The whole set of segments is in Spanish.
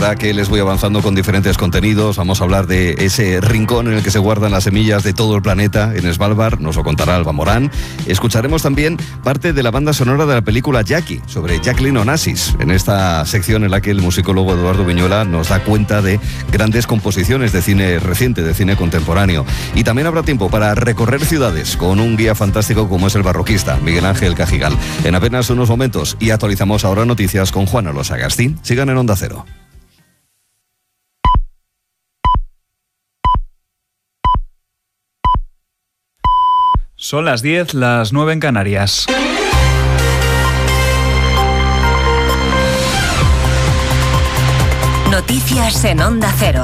la que les voy avanzando con diferentes contenidos. Vamos a hablar de ese rincón en el que se guardan las semillas de todo el planeta en Svalbard, nos lo contará Alba Morán. Escucharemos también parte de la banda sonora de la película Jackie, sobre Jacqueline Onassis, en esta sección en la que el musicólogo Eduardo Viñuela nos da cuenta de grandes composiciones de cine reciente, de cine contemporáneo. Y también habrá tiempo para recorrer ciudades con un guía fantástico como es el barroquista Miguel Ángel Cajigal. En apenas unos momentos, y actualizamos ahora noticias con Juan Alonso Agasti. Sigan en Onda Cero. Son las 10, las 9 en Canarias. Noticias en Onda Cero.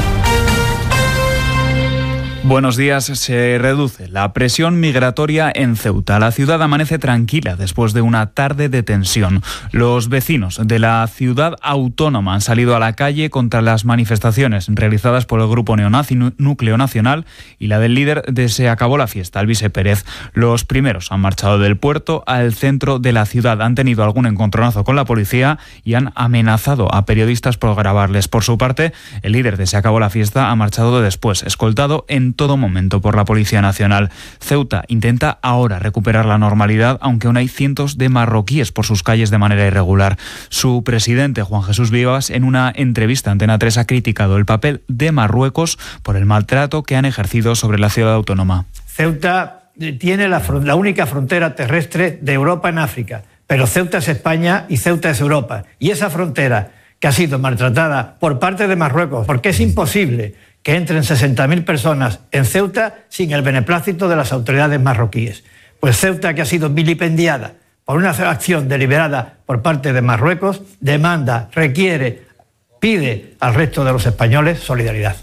Buenos días. Se reduce la presión migratoria en Ceuta. La ciudad amanece tranquila después de una tarde de tensión. Los vecinos de la ciudad autónoma han salido a la calle contra las manifestaciones realizadas por el grupo neonazi Núcleo Nacional y la del líder de Se Acabó la Fiesta, Alvise Pérez. Los primeros han marchado del puerto al centro de la ciudad. Han tenido algún encontronazo con la policía y han amenazado a periodistas por grabarles. Por su parte, el líder de Se Acabó la Fiesta ha marchado después, escoltado en todo momento por la Policía Nacional. Ceuta intenta ahora recuperar la normalidad, aunque aún hay cientos de marroquíes por sus calles de manera irregular. Su presidente, Juan Jesús Vivas, en una entrevista a Antena 3 ha criticado el papel de Marruecos por el maltrato que han ejercido sobre la ciudad autónoma. Ceuta tiene la única frontera terrestre de Europa en África, pero Ceuta es España y Ceuta es Europa. Y esa frontera que ha sido maltratada por parte de Marruecos, porque es imposible que entren 60.000 personas en Ceuta sin el beneplácito de las autoridades marroquíes. Pues Ceuta, que ha sido vilipendiada por una acción deliberada por parte de Marruecos, demanda, requiere, pide al resto de los españoles solidaridad.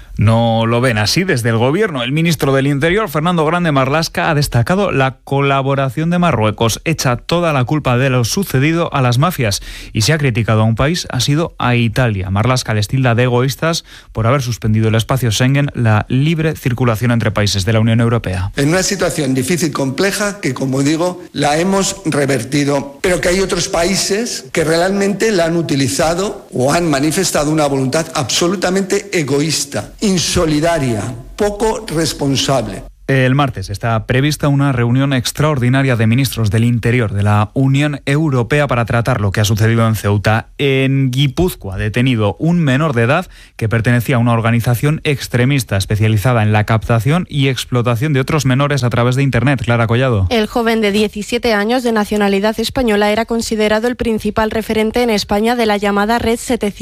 No lo ven así desde el Gobierno. El ministro del Interior, Fernando Grande Marlaska, ha destacado la colaboración de Marruecos. Echa toda la culpa de lo sucedido a las mafias y si ha criticado a un país ha sido a Italia. Marlaska les tilda de egoístas por haber suspendido el espacio Schengen, la libre circulación entre países de la Unión Europea. En una situación difícil, compleja, que como digo, la hemos revertido, pero que hay otros países que realmente la han utilizado o han manifestado una voluntad absolutamente egoísta, insolidaria, poco responsable. El martes está prevista una reunión extraordinaria de ministros del Interior de la Unión Europea para tratar lo que ha sucedido en Ceuta. En Guipúzcoa, detenido un menor de edad que pertenecía a una organización extremista especializada en la captación y explotación de otros menores a través de Internet. Clara Collado. El joven de 17 años de nacionalidad española era considerado el principal referente en España de la llamada Red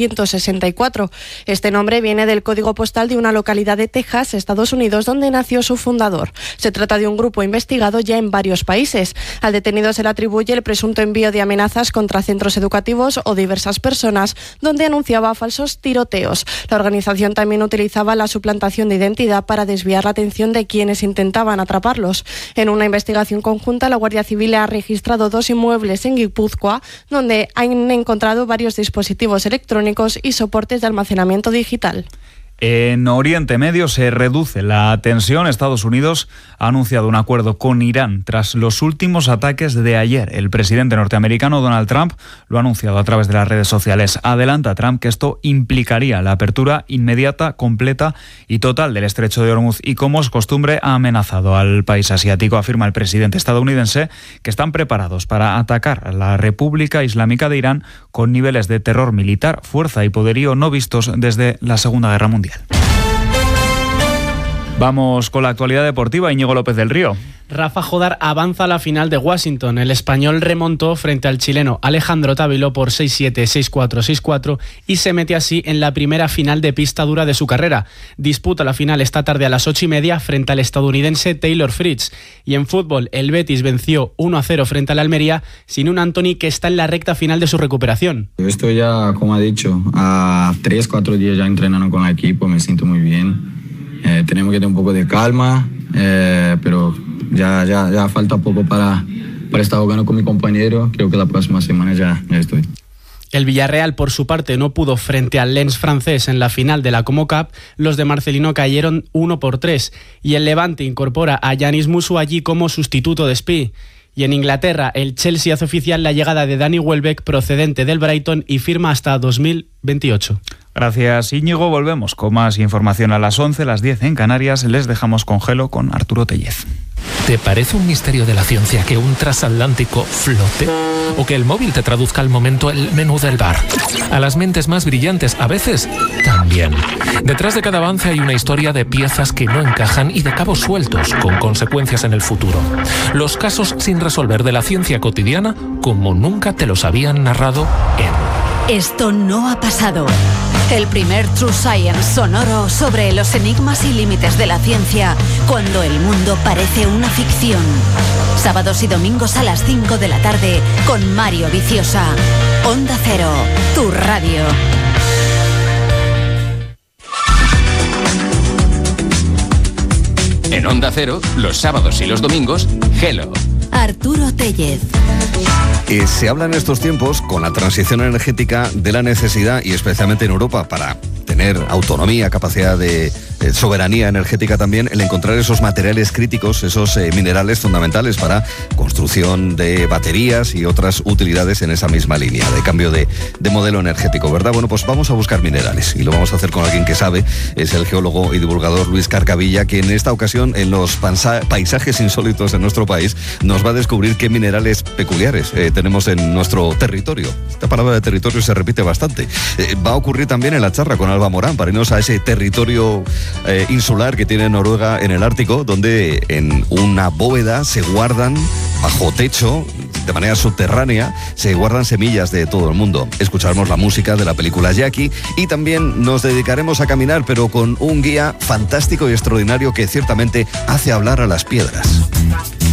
764. Este nombre viene del código postal de una localidad de Texas, Estados Unidos, donde nació su fundador. Se trata de un grupo investigado ya en varios países. Al detenido se le atribuye el presunto envío de amenazas contra centros educativos o diversas personas, donde anunciaba falsos tiroteos. La organización también utilizaba la suplantación de identidad para desviar la atención de quienes intentaban atraparlos. En una investigación conjunta, la Guardia Civil ha registrado 2 inmuebles en Guipúzcoa, donde han encontrado varios dispositivos electrónicos y soportes de almacenamiento digital. En Oriente Medio se reduce la tensión. Estados Unidos ha anunciado un acuerdo con Irán tras los últimos ataques de ayer. El presidente norteamericano Donald Trump lo ha anunciado a través de las redes sociales. Adelanta Trump que esto implicaría la apertura inmediata, completa y total del estrecho de Hormuz y, como es costumbre, ha amenazado al país asiático. Afirma el presidente estadounidense que están preparados para atacar a la República Islámica de Irán con niveles de terror militar, fuerza y poderío no vistos desde la Segunda Guerra Mundial. Vamos con la actualidad deportiva. Íñigo López del Río. Rafa Jodar avanza a la final de Washington. El español remontó frente al chileno Alejandro Távilo por 6-7, 6-4, 6-4 y se mete así en la primera final de pista dura de su carrera. Disputa la final esta tarde a las 8:30 frente al estadounidense Taylor Fritz. Y en fútbol, el Betis venció 1-0 frente al Almería sin un Antony que está en la recta final de su recuperación. Yo estoy ya, como ha dicho, a 3-4 días ya entrenando con el equipo, me siento muy bien. Tenemos que tener un poco de calma, pero ya falta poco para estar jugando con mi compañero. Creo que la próxima semana ya estoy. El Villarreal, por su parte, no pudo frente al Lens francés en la final de la Como Cup. Los de Marcelino cayeron 1-3 y el Levante incorpora a Yanis Musu allí como sustituto de Spi. Y en Inglaterra, el Chelsea hace oficial la llegada de Danny Welbeck procedente del Brighton y firma hasta 2028. Gracias, Íñigo. Volvemos con más información a las 11, las 10 en Canarias. Les dejamos con Gelo con Arturo Tellez. ¿Te parece un misterio de la ciencia que un transatlántico flote? ¿O que el móvil te traduzca al momento el menú del bar? A las mentes más brillantes, a veces, también. Detrás de cada avance hay una historia de piezas que no encajan y de cabos sueltos, con consecuencias en el futuro. Los casos sin resolver de la ciencia cotidiana, como nunca te los habían narrado en... Esto no ha pasado. El primer True Science sonoro sobre los enigmas y límites de la ciencia cuando el mundo parece una ficción. Sábados y domingos a las 5 de la tarde con Mario Viciosa. Onda Cero, tu radio. En Onda Cero, los sábados y los domingos, Gelo. Arturo Tellez. Se habla en estos tiempos, con la transición energética, de la necesidad, y especialmente en Europa, para tener autonomía, capacidad de soberanía energética también, el encontrar esos materiales críticos, esos minerales fundamentales para construcción de baterías y otras utilidades en esa misma línea de cambio de modelo energético, ¿verdad? Bueno, pues vamos a buscar minerales y lo vamos a hacer con alguien que sabe. Es el geólogo y divulgador Luis Carcavilla, que en esta ocasión, en los paisajes insólitos de nuestro país, nos va a descubrir qué minerales peculiares tenemos en nuestro territorio. Esta palabra de territorio se repite bastante. Va a ocurrir también en la charla con Alba Morán, para irnos a ese territorio insular que tiene Noruega en el Ártico, donde en una bóveda se guardan, bajo techo, de manera subterránea, se guardan semillas de todo el mundo. Escucharemos la música de la película Jackie y también nos dedicaremos a caminar, pero con un guía fantástico y extraordinario que ciertamente hace hablar a las piedras.